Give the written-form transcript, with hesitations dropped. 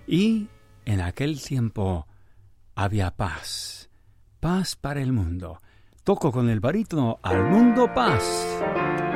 Y en aquel tiempo había paz, paz para el mundo. Toco con el barítono Al Mundo Paz.